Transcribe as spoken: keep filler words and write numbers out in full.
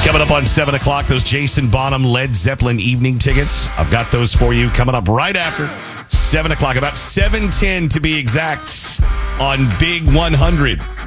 Coming up on seven o'clock, those Jason Bonham Led Zeppelin evening tickets. I've got those for you coming up right after seven o'clock, about seven ten to be exact, on Big one hundred.